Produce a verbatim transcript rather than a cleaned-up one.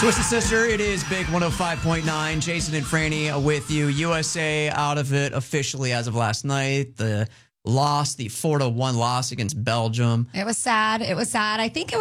Twisted Sister, it is Big one oh five point nine. Jason and Franny with you. U S A out of it officially as of last night. The loss, the four to one loss against Belgium. It was sad. It was sad. I think it